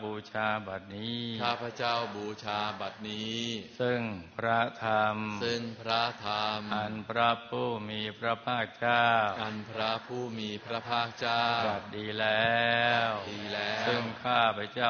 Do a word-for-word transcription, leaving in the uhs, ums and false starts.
บูชาบัดนี้ข้าพเจ้าบูชาบัดนี้ซึ่งพระธรรมซึ่งพระธรรมอันพระผู้มีพระภาคเจ้าอันพระผู้มีพระภาคเจ้าตรัสดีแล้วดีแล้วซึ่งข้าพเจ้า